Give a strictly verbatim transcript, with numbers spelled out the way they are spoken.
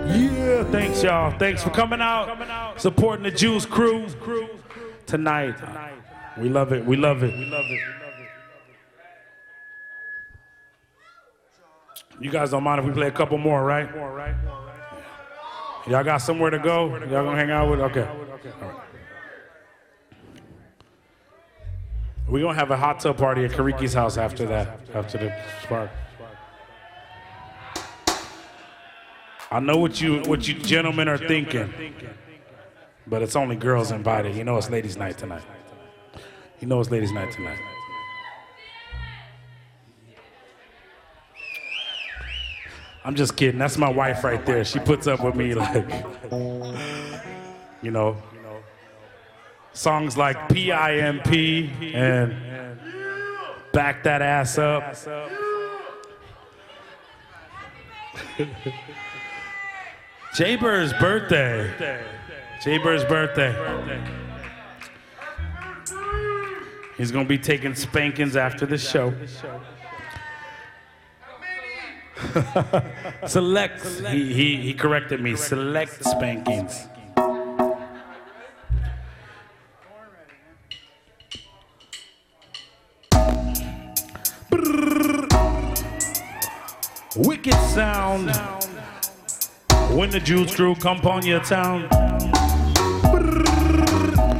Yeah, thanks y'all. Thanks for coming out, supporting the Juice Crew tonight. We love it. We love it. We love it. You guys don't mind if we play a couple more, right? Y'all got somewhere to go? Y'all gonna hang out with? Okay. All right. We're gonna have a hot tub party at Kariki's house after that, after the spark. I know what you what you gentlemen are thinking, but it's only girls invited. You know it's ladies' night tonight. You know it's ladies' night tonight. I'm just kidding. That's my wife right there. She puts up with me like, you know, songs like P I M P and Back That Ass Up. Jay Bird's birthday. Jay Bird's birthday. He's gonna be taking spankings after the show. Select. He, he he corrected me. Select spankings. Wicked sound. When the Juice Crew come upon your town.